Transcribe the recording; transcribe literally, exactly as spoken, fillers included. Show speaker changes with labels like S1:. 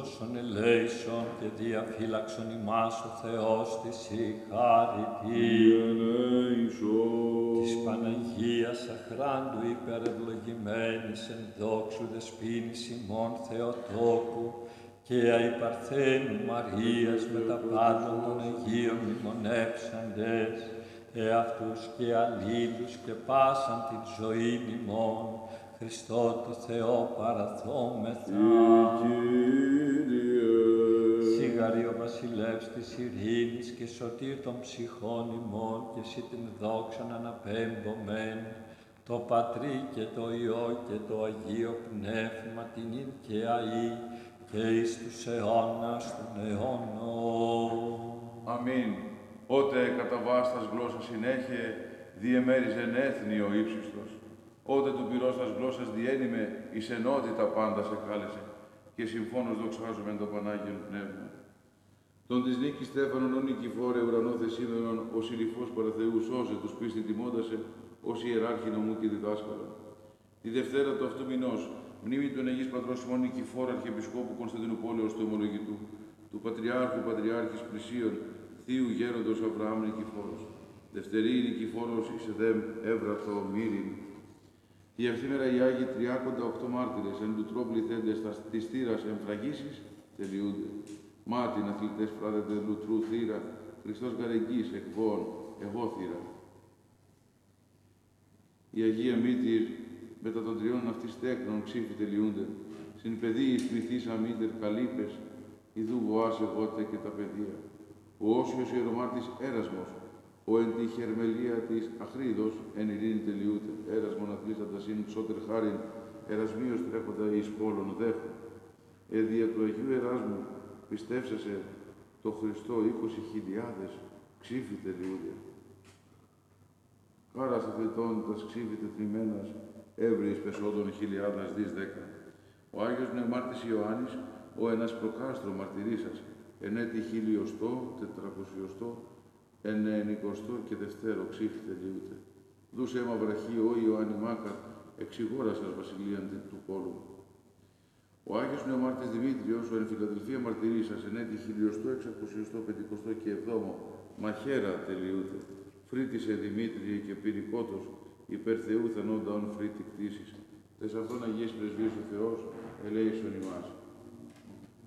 S1: δώσον ελέησον και διαφύλαξον ημάς ο Θεός της η χάρητη. Της Παναγίας αχράντου υπερευλογημένης εν δόξου δεσποίνης ημών Θεοτόκου και αϊπαρθένου Μαρίας με τα πάντων των Αγίων μνημονεύσαντες, εαυτούς και αλλήλους και πάσαν την ζωή ημών, Χριστό το Θεό παραθόμεθα. Σιγαρή ο βασιλεύς της ειρήνης και σωτήρ των ψυχών ημών και εσύ την δόξαν αναπέμβομεν, το Πατρί και το Υιό και το Αγίο Πνεύμα την ην και αΐ και εις τους αιώνας των αιώνων.
S2: Αμήν. Ότε κατά βάστας γλώσσας συνέχε, διεμέριζεν έθνη ο ύψιστος. Ότε του πυρός τας γλώσσας διένυμε, εις ενότητα πάντα σε κάλεσε, και συμφώνως δοξάζουμε το Πανάγιον Πνεύμα. Τον της νίκης Στέφανον ο Νικηφόρε ουρανό θεσίμενον, ο συλληφός παραθεού σώζε τους πίστη τιμώντασε, ως ιεράρχηνο μου και διδάσκαλο. Τη Δευτέρα του αυτού μηνός, μνήμη του Αγίης Πατρός ημών Νικηφόρου Αρχιεπισκόπου Κωνσταντινουπόλεως του Ομολογητού, του Πατριάρχου Πατριάρχης Πλησίων, Θείου Γέροντος Αβραάμ Νικηφόρος. Δευτερή Νικηφόρος εις εδέμ έβραθο μύριν. Η ευθύμερα οι Άγιοι τριάκοντα οκτώ μάρτυρες εν λουτρό πληθέντες της θύρας εμφραγήσεις τελειούνται. Μάτιν αθλητές φράδετε λουτρού θύρα, Χριστός γαρεγγής εκβών, εγώ θύρα. Η Αγία Μήτηρ μετά των τριών αυτής τέκνων ξύφη τελειούνται. Συν παιδί εις πληθείς αμήτερ καλύπες, ιδού βοάς εγώτε και τα παιδεία. Ο όσιος ιερομάρτης Έρασμος, ο εν τη χερμελία της Αχρίδος, εν ειρήνη τελειούται. Έρασμον αθλήσαντα συν ψώτερ χάριν, ερασμίως τρέχοντα εις πόλων δέχου. Ε, δια του Αγίου Εράσμου, πιστεύσασε το Χριστό είκοσι χιλιάδες, ξύφη τελειούνται. Χάρας αθλητών τας ξύφη τετριμένας, εύρης πεσόντων χιλιάδας δις δέκα. Ο Άγιος Πνευμάρτης Ιωάννης, ο ένας προκάστρο μαρτυρήσας, εν έτη χιλιοστό, τετρακοσιοστό, εν ενικοστό και δευτέρο ξύφη τελειούται. Δούσε αίμα βραχή ο Ιωάννη Μάκαρ, εξηγόρασας βασιλείαν του πόλου. Ο Άγιος Πνευμάρτης Δημήτριος, ο εν Φιλαδελφία μαρτυρήσας, εν έτη χιλιοστό, εξακοσιοστό, πεντηκοστό και εβδόμο, μαχαίρα τελειούται. Φρύτησε Δημήτριε και πυρικότος, υπέρ Θεού θανόντα ον φρύτη κτήσεις. Τες αυτόν Αγίες Πρεσβείες ο Θεός, ελέησον ημάς.